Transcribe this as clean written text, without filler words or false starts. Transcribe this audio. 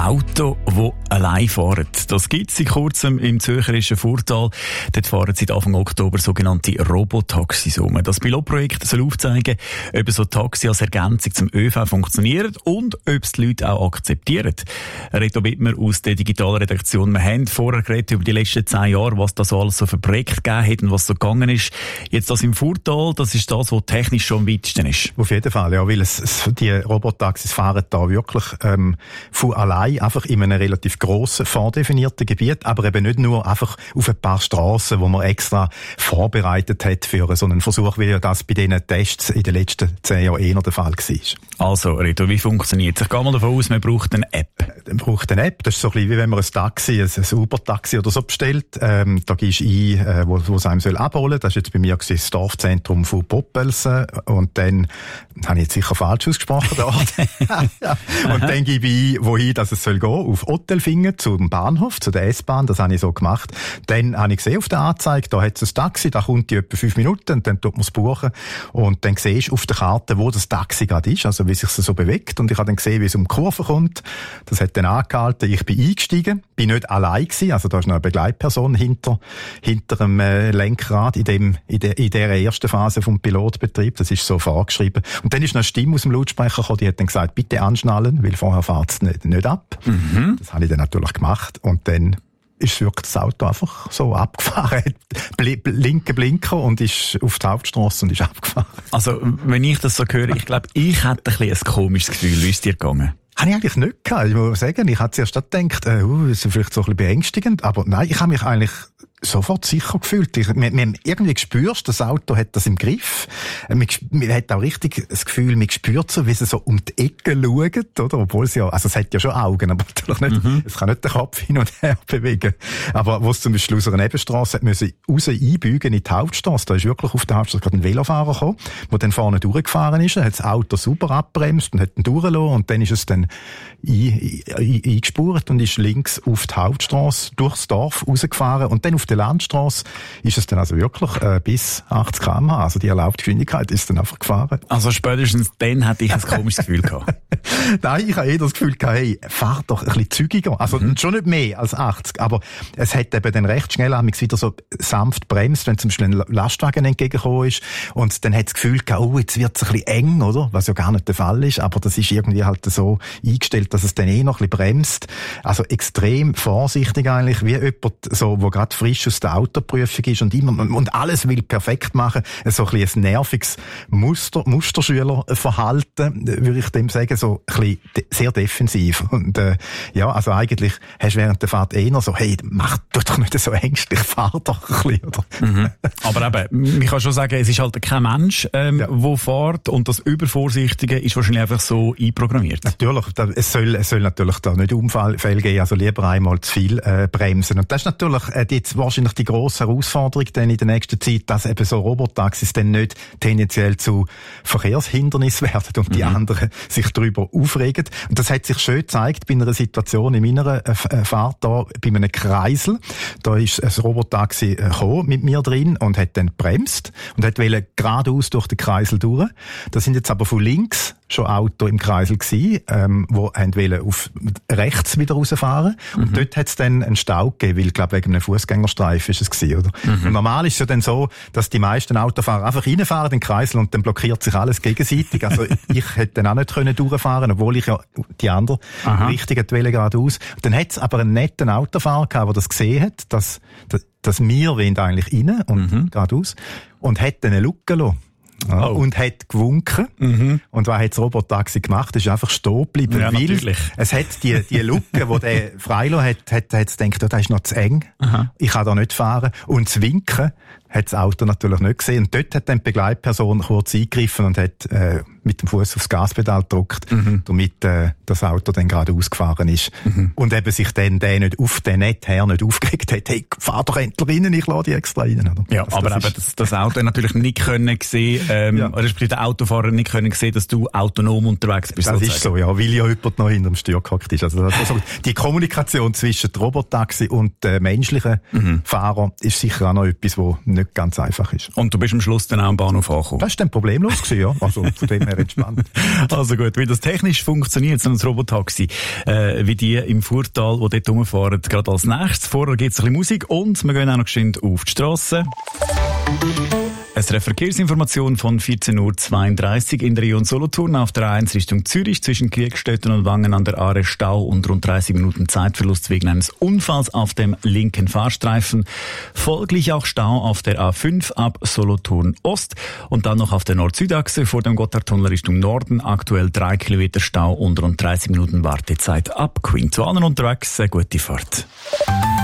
Auto, die allein fahren. Das gibt es seit kurzem im zürcherischen Furtal. Dort fahren seit Anfang Oktober sogenannte Robotaxis um. Das Pilotprojekt soll aufzeigen, ob so Taxi als Ergänzung zum ÖV funktioniert und ob es die Leute auch akzeptieren. Reto Wittmer aus der Digitalredaktion. Wir haben vorher geredet über die letzten 10 Jahre, was da so alles so für Projekte gegeben hat und was so gegangen ist. Jetzt das im Furtal, das ist das, was technisch schon am weitesten ist. Auf jeden Fall, ja, weil die Robotaxis fahren da wirklich von allein, einfach in einem relativ grossen, vordefinierten Gebiet, aber eben nicht nur einfach auf ein paar Strassen, wo man extra vorbereitet hat für so einen Versuch, wie ja das bei diesen Tests in den letzten 10 Jahren eher der Fall war. Also, Reto, wie funktioniert es? Ich gehe mal davon aus, man braucht eine App. Man braucht eine App, das ist so ein bisschen wie wenn man ein Taxi, ein Uber-Taxi oder so bestellt. Da gibst du ein, wo es einem abholen soll. Das ist jetzt bei mir das Dorfzentrum von Poppelsen. Und dann, habe ich jetzt sicher falsch ausgesprochen, der Ort. Ja. Und dann gebe ich ein, wohin dass es soll gehen, auf Ottelfingen zum Bahnhof, zu der S-Bahn. Das habe ich so gemacht. Dann habe ich gesehen auf der Anzeige, da hat es ein Taxi, da kommt die etwa 5 Minuten und dann tut man es buchen. Und dann siehst du auf der Karte, wo das Taxi gerade ist, also wie sich es so bewegt. Und ich habe dann gesehen, wie es um die Kurve kommt. Das hat dann angehalten. Ich bin eingestiegen, bin nicht allein gewesen, also da ist noch eine Begleitperson hinter dem Lenkrad in der ersten Phase vom Pilotbetrieb. Das ist so vorgeschrieben. Und dann ist noch eine Stimme aus dem Lautsprecher gekommen, die hat dann gesagt, bitte anschnallen, weil vorher fährt es nicht ab. Mhm. Das habe ich dann natürlich gemacht. Und dann ist wirklich das Auto einfach so abgefahren. Linke Blinker und ist auf die Hauptstrasse und ist abgefahren. Also, wenn ich das so höre, ich glaube, ich hätte ein bisschen ein komisches Gefühl. Wie ist es dir gegangen? Habe ich eigentlich nicht gehabt. Ich muss sagen, ich hatte zuerst gedacht, das ist vielleicht so ein bisschen beängstigend, aber nein, ich habe mich eigentlich sofort sicher gefühlt. Man irgendwie spürst, das Auto hat das im Griff. Man hat auch richtig das Gefühl, man spürt so, wie sie so um die Ecke schaut, oder? Obwohl es ja, also es hat ja schon Augen, aber natürlich nicht, es kann nicht den Kopf hin und her bewegen. Aber wo es zum Beispiel aus einer Nebenstrasse hat müssen raus einbügen in die Hauptstrasse, da ist wirklich auf der Hauptstrasse gerade ein Velofahrer gekommen, der dann vorne durchgefahren ist, hat das Auto super abbremst und hat ihn durchgelassen und dann ist es dann eingespurt und ist links auf die Hauptstrasse durchs Dorf rausgefahren und dann auf der Landstrasse ist es dann also wirklich bis 80 km/h, also die erlaubte Geschwindigkeit ist dann einfach gefahren. Also spätestens dann hatte ich ein komisches Gefühl gehabt. Nein, ich habe das Gefühl gehabt, hey, fahr doch ein bisschen zügiger. Also schon nicht mehr als 80, aber es hat eben dann recht schnell wieder so sanft bremst, wenn zum Beispiel ein Lastwagen entgegengekommen ist und dann hat das Gefühl gehabt, oh, jetzt wird es ein bisschen eng, oder? Was ja gar nicht der Fall ist, aber das ist irgendwie halt so eingestellt, dass es dann noch ein bisschen bremst. Also extrem vorsichtig eigentlich, wie jemand so, wo gerade frisch aus der Autoprüfung ist und alles will perfekt machen. So ein bisschen ein nerviges Musterschülerverhalten, würde ich dem sagen, so ein bisschen sehr defensiv. Und ja, also eigentlich hast du während der Fahrt eher so, hey, tu doch nicht so ängstlich, fahr doch ein bisschen, oder? Mhm. Aber eben, man kann schon sagen, es ist halt kein Mensch, der fährt und das Übervorsichtige ist wahrscheinlich einfach so einprogrammiert. Natürlich, es soll natürlich da nicht Unfälle geben, also lieber einmal zu viel bremsen. Und das ist natürlich jetzt wahrscheinlich die grosse Herausforderung dann in der nächsten Zeit, dass eben so Robotaxis dann nicht tendenziell zu Verkehrshindernissen werden und die anderen sich darüber aufregen. Und das hat sich schön gezeigt bei einer Situation in meiner Fahrt da bei einem Kreisel. Da ist ein Robotaxi gekommen mit mir drin und hat dann bremst und hat geradeaus durch den Kreisel durch. Da sind jetzt aber von links schon Auto im Kreisel gewesen, wo wollten auf rechts wieder rausfahren. Und dort hat es dann einen Stau gegeben, weil, glaube wegen einem Fußgängerstreifen ist es gewesen, oder? Und normal ist es ja dann so, dass die meisten Autofahrer einfach reinfahren in den Kreisel und dann blockiert sich alles gegenseitig. Also ich hätte dann auch nicht können durchfahren, obwohl ich ja die andere Richtung wollte geradeaus. Dann hat es aber einen netten Autofahrer gehabt, der das gesehen hat, dass wir wollen eigentlich rein und geradeaus und hat dann eine Lücke gelassen. Ja, und hat gewunken. Und was hat das Robotaxi gemacht? Es ist einfach stehen geblieben. Ja, natürlich. Es hat die Lücke, die der freigelassen hat gedacht, das ist noch zu eng. Ich kann da nicht fahren. Und das Winken hat das Auto natürlich nicht gesehen. Und dort hat dann die Begleitperson kurz eingegriffen und hat mit dem Fuß aufs Gaspedal gedrückt, damit das Auto dann gerade ausgefahren ist. Und eben sich dann der nicht auf den Nether nicht aufgeregt hat, hey, fahr doch endlich rein, ich lade die extra rein. Oder? Ja, also aber eben das Auto natürlich nicht können sehen, oder der Autofahrer nicht können sehen, dass du autonom unterwegs bist. Das ist so, ja, weil ja jemand noch hinter dem Steuer gehockt ist. Also die Kommunikation zwischen dem Robotaxi und den menschlichen Fahrern ist sicher auch noch etwas, wo nicht nicht ganz einfach ist. Und du bist am Schluss dann auch am Bahnhof angekommen? Das war dann problemlos gewesen, ja. Also von dem her entspannt. Also gut, wie das technisch funktioniert, so ein Robotaxi, wie die im Furtal, die dort rumfahren, gerade als nächstes. Vorher gibt es ein bisschen Musik und wir gehen auch noch geschwind auf die Strasse. Eine Verkehrsinformation von 14.32 Uhr in der Region Solothurn auf der A1 Richtung Zürich zwischen Kriegstetten und Wangen an der Aare Stau und rund 30 Minuten Zeitverlust wegen eines Unfalls auf dem linken Fahrstreifen. Folglich auch Stau auf der A5 ab Solothurn Ost und dann noch auf der Nord-Süd-Achse vor dem Gotthardtunnel Richtung Norden. Aktuell 3 Kilometer Stau und rund 30 Minuten Wartezeit ab Queen. Zu allen unterwegs, eine gute Fahrt.